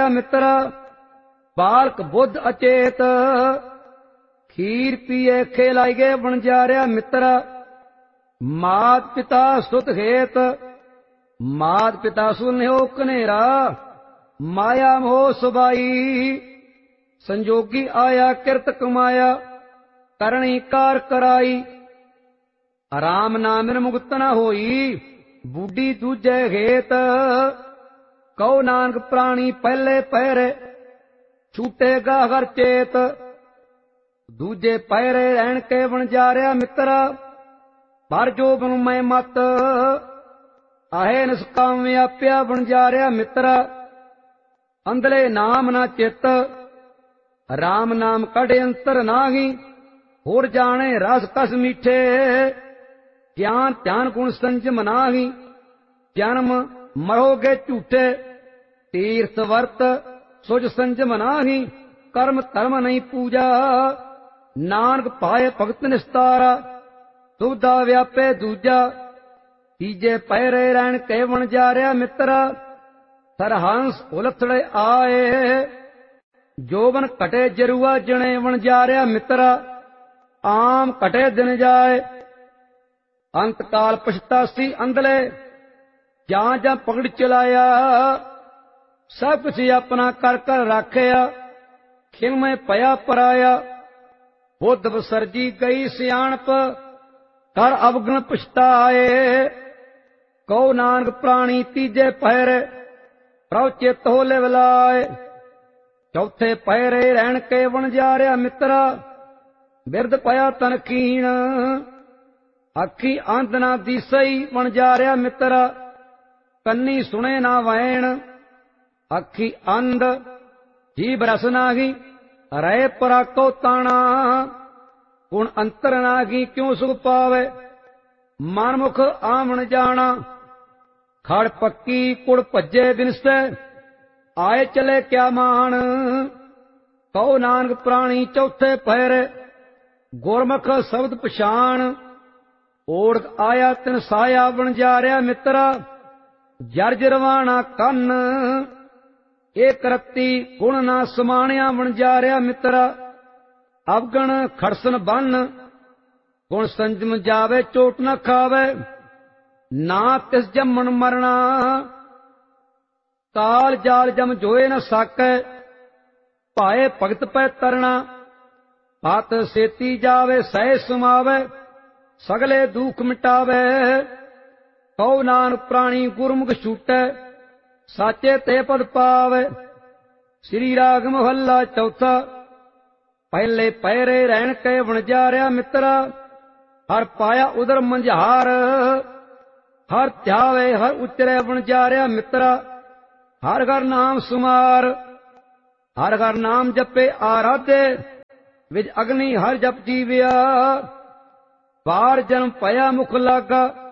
ਰਿਹਾ ਮਿੱਤਰਾ। ਬਾਲਕ ਬੁੱਧ ਅਚੇਤ ਖੀਰ ਪੀਏ ਖੇਲਾਈਏ ਵਣਜਾਰਿਆ ਮਿੱਤਰਾ। ਮਾਤ ਪਿਤਾ ਸੁਤ ਹੇਤ ਮਾਤ ਪਿਤਾ ਸੁਨਿਓ ਕਨੇਰਾ। ਮਾਇਆ ਮੋਹ ਸੁਬਾਈ ਸੰਜੋਗੀ ਆਇਆ ਕਿਰਤ ਕਮਾਇਆ। ਕਰਨੀ ਕਾਰ ਕਰਾਈ ਰਾਮ ਨਾਮ ਬਿਨ ਮੁਕਤ ਨ ਹੋਈ। ਬੁੱਢੀ ਦੂਜੇ ਹੇਤ ਕਉ ਨਾਨਕ ਪ੍ਰਾਣੀ ਪਹਿਲੇ ਪਹਿਰੇ। ਛੂਟੇਗਾ ਹਰ ਚੇਤ ਦੂਜੇ ਪਹਿਰੇ ਰਹਿਣ ਕੇ ਵਣਜਾਰਿਆ ਮਿੱਤਰਾ। ਪਰ ਜੋ ਬਨ ਮੈਂ ਮਤ ਆਹੇ ਨਿਸਕਾਮ ਵਿਆਪਿਆ ਵਣਜਾਰਿਆ ਮਿੱਤਰਾ। ਅੰਧਲੇ ਨਾਮ ਨਾ ਚਿੱਤ ਰਾਮ ਨਾਮ ਕੱਢ ਅੰਤਰ ਨਾਹੀ। ਹੋਰ ਜਾਣੇ ਰਸ ਕਸ ਮੀਠੇ ਗਿਆਨ ਧਿਆਨ ਗੁਣ ਸੰਜਮ ਨਾਹੀ। ਜਨਮ ਮਰੋਗੇ ਝੂਠੇ ਤੀਰਥ ਵਰਤ ਸੁਜ ਸੰਜਮ ਨਾਹੀ। ਕਰਮ ਧਰਮ ਨਹੀਂ ਪੂਜਾ ਨਾਨਕ ਪਾਏ ਭਗਤ ਨਿਸਤਾਰਾ। ਦੁਬਦਾ ਵਿਆਪੇ ਦੂਜਾ ਤੀਜੇ ਪਹਿਰੇ ਰਹਿਣ ਕੇ ਵਣਜਾਰਿਆ ਮਿੱਤਰਾ। ਸਰਹੰਸ ਉਲਥੜੇ ਆਏ ਜੋਬਨ ਘਟੇ ਜਰੂਆ ਜਣੇ ਵਣਜਾਰਿਆ ਮਿੱਤਰਾ। ਆਮ ਘਟੇ ਦਿਨ ਜਾਏ ਅੰਤ ਕਾਲ ਪਛਤਾਸੀ ਅੰਧਲੇ। ਜਾਂ ਜਾਂ ਪਗੜ ਚਲਾਇਆ ਸਭ ਕੁਛ ਆਪਣਾ ਕਰ ਕਰ ਰਾਖਿਆ। ਖਿਲਮੇ ਪਿਆ ਪਰਾਇਆ ਬੁੱਧ ਵਿਸਰਜੀ ਗਈ ਸਿਆਣਪ। ਕਰ ਅਵਗਣ ਪਛਤਾਏ ਕਉ ਨਾਨਕ ਪ੍ਰਾਣੀ ਤੀਜੇ ਪਹਿਰੇ। ਪ੍ਰਭ ਚਿਤ ਹੋ ਲਿਵਲਾਏ ਚੌਥੇ ਪਹਿਰੇ ਰਹਿਣ ਕੇ ਵਣਜਾਰਿਆ ਮਿੱਤਰਾ। ਬਿਰਧ ਪਿਆ ਤਨ ਕੀਣ ਅੱਖੀ ਅੰਧ ਨਾ ਦੀਸਈ ਵਣਜਾਰਿਆ ਮਿੱਤਰਾ। ਕੰਨੀ ਸੁਣੇ ਨਾ ਵੈਣ ਅੱਖੀ ਅੰਧ ਜੀਭ ਰਸ ਨਾਹੀ। ਰਹੇ ਪਰਾਕੋ ਤਾਣਾ ਗੁਣ ਅੰਤਰ ਨਾਹੀ। ਕਿਉ ਸੁਖ ਪਾਵੇ ਮਨਮੁਖ ਆਵਣ ਜਾਣਾ। ਖੜ ਪੱਕੀ ਕੁੜ ਭੱਜੇ ਬਿਨਸੈ ਆਏ ਚਲੇ ਕਿਆ ਮਾਣ। ਕਉ ਨਾਨਕ ਪ੍ਰਾਣੀ ਚੌਥੇ ਪਹਿਰੇ ਗੁਰਮੁਖ ਸ਼ਬਦ ਪਛਾਣ। ਓੜਕ ਆਇਆ ਤਿਨ ਸਾਇਆ ਵਣਜਾਰਿਆ ਮਿੱਤਰਾ। ਜਰਜਰਵਾਣਾ ਕੰਨ ਏਕ ਰਤੀ ਗੁਣ ਨਾ ਸਮਾਣਿਆ ਵਣਜਾਰਿਆ ਮਿੱਤਰਾ। ਅਵਗਣ ਖੜਸਨ ਬੰਨ ਗੁਣ ਸੰਜਮ ਜਾਵੇ ਚੋਟ ਨਾ ਖਾਵੇ। ਨਾ ਤਿਸ ਜੰਮਣ ਮਰਣਾ ਕਾਲ ਜਾਲ ਜਮ ਜੋਏ ਨ ਸਾਕੈ। ਭਾਏ ਭਗਤ ਪੈ ਤਰਣਾ ਪਤ ਸੇਤੀ ਜਾਵੇ ਸਹਿ ਸਮਾਵੇ। ਸਗਲੇ ਦੁਖ ਮਿਟਾਵੇ ਕਉ ਨਾਨਕ ਪ੍ਰਾਣੀ ਗੁਰਮੁਖ ਛੂਟੈ। ਸਾਚੇ ਤੇ ਪਦ ਪਾਵੇ। ਸ੍ਰੀ ਰਾਗ ਮਹੱਲਾ ਚੌਥਾ। ਪਹਿਲੇ ਪਹਿਰੇ ਰਹਿਣ ਕੇ ਵਣਜਾਰਿਆ ਮਿੱਤਰਾ। ਹਰ ਪਾਇਆ ਉਦਰ ਮੰਝਾਰ ਹਰ ਧਿਆਵੇ ਹਰ ਉਚਰੇ ਵਣਜਾਰਿਆ ਮਿੱਤਰਾ। ਹਰ ਘਰ ਨਾਮ ਸੁਮਾਰ ਹਰ ਘਰ ਨਾਮ ਜਪੇ ਆਰਾਧੇ। ਵਿਜ ਅਗਨੀ ਹਰ ਜਪ ਜੀਵਿਆ। ਵਾਰ ਜਨਮ ਭਇਆ ਮੁਖ ਲਾਗਾ।